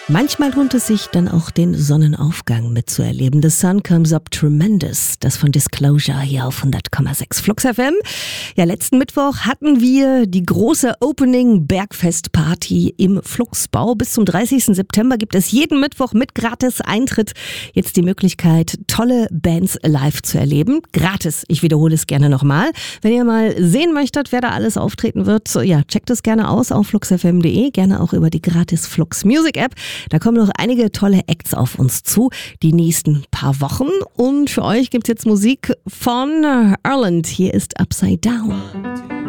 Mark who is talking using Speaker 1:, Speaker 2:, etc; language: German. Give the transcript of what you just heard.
Speaker 1: Manchmal lohnt es sich dann auch den Sonnenaufgang mitzuerleben. The Sun Comes Up Tremendous, das von Disclosure hier auf 100,6 Flux FM. Ja, letzten Mittwoch hatten wir die große Opening Bergfest Party im Fluxbau. Bis zum 30. September gibt es jeden Mittwoch mit gratis Eintritt jetzt die Möglichkeit, tolle Bands live zu erleben. Gratis, ich wiederhole es gerne nochmal. Wenn ihr mal sehen möchtet, wer da alles auftreten wird, ja, checkt es gerne aus auf fluxfm.de, gerne auch über die gratis Flux Music App. Da kommen noch einige tolle Acts auf uns zu, die nächsten paar Wochen. Und für euch gibt's jetzt Musik von Ireland. Hier ist Upside Down.